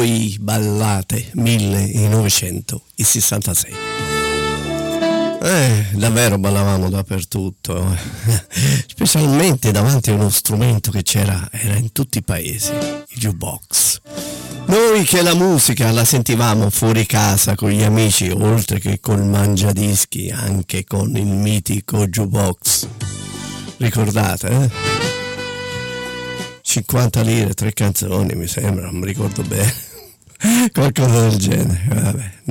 Voi ballate 1966. Davvero ballavamo dappertutto, specialmente davanti a uno strumento che era in tutti i paesi, il jukebox. Noi che la musica la sentivamo fuori casa con gli amici, oltre che col mangiadischi, anche con il mitico jukebox. Ricordate, 50 lire, 3 canzoni mi sembra, non mi ricordo bene. Qualcosa del genere, vabbè.